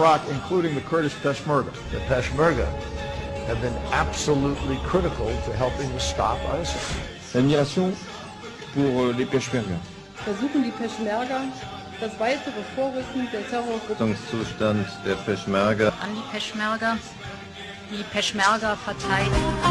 Iraq, including the Kurdish Peshmerga. The Peshmerga have been absolutely critical to helping to stop ISIL. L'admiration pour les Peshmerga. Versuchen die Peschmerga das weitere Vorrücken der Terrorgruppe. Zustand der Peshmerga. An die Peschmerga. Die Peschmerga verteidigen.